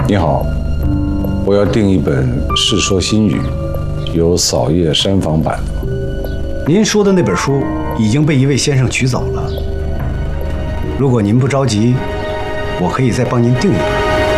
你好，我要订一本《世说新语》，有扫叶山房版的。 您说的那本书已经被一位先生取走了。如果您不着急，我可以再帮您订一本。